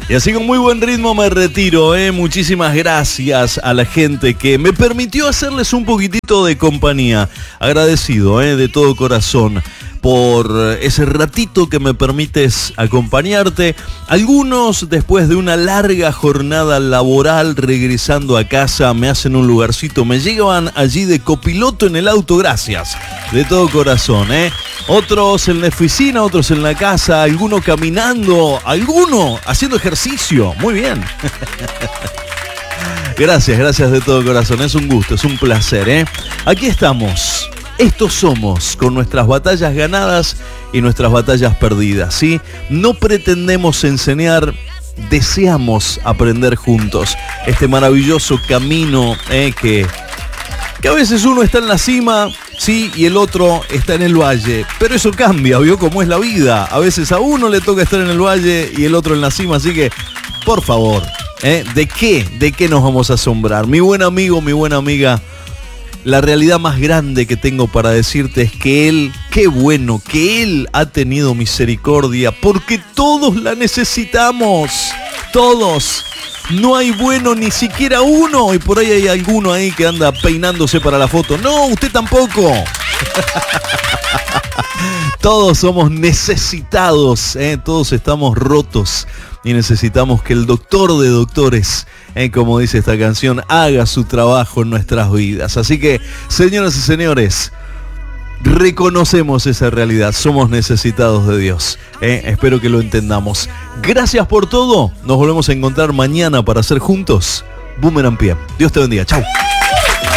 Y así con muy buen ritmo me retiro, Muchísimas gracias a la gente que me permitió hacerles un poquitito de compañía. Agradecido, de todo corazón por ese ratito que me permites acompañarte. Algunos, después de una larga jornada laboral, regresando a casa, me hacen un lugarcito, me llevan allí de copiloto en el auto, gracias, de todo corazón, Otros en la oficina, otros en la casa, alguno caminando, alguno haciendo ejercicio, muy bien. Gracias de todo corazón, es un gusto, es un placer, Aquí estamos. Estos somos, con nuestras batallas ganadas y nuestras batallas perdidas, ¿sí? No pretendemos enseñar, deseamos aprender juntos este maravilloso camino que a veces uno está en la cima, sí, y el otro está en el valle. Pero eso cambia, ¿vio cómo es la vida? A veces a uno le toca estar en el valle y el otro en la cima, así que, por favor, ¿de qué nos vamos a asombrar? Mi buen amigo, mi buena amiga, la realidad más grande que tengo para decirte es que Él, qué bueno, que Él ha tenido misericordia, porque todos la necesitamos, todos. No hay bueno ni siquiera uno, y por ahí hay alguno ahí que anda peinándose para la foto. No, usted tampoco. Todos somos necesitados, todos estamos rotos y necesitamos que el doctor de doctores, como dice esta canción, haga su trabajo en nuestras vidas. Así que, señoras y señores, reconocemos esa realidad, somos necesitados de Dios. Espero que lo entendamos. Gracias por todo. Nos volvemos a encontrar mañana para hacer juntos Boomerang PM. Dios te bendiga. Chau.